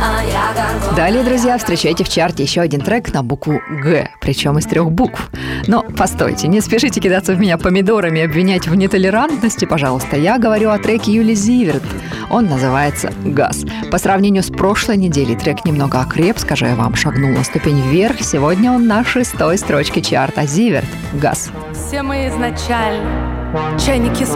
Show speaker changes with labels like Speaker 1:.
Speaker 1: Далее, друзья, встречайте в чарте еще один трек на букву «Г», причем из 3 букв. Но постойте, не спешите кидаться в меня помидорами и обвинять в нетолерантности, пожалуйста. Я говорю о треке Юли Зиверт. Он называется «Газ». По сравнению с прошлой неделей трек немного окреп, скажу я вам, шагнул на ступень вверх. Сегодня он на 6-й строчке чарта. Зиверт «Газ».
Speaker 2: Все мы изначально чайники с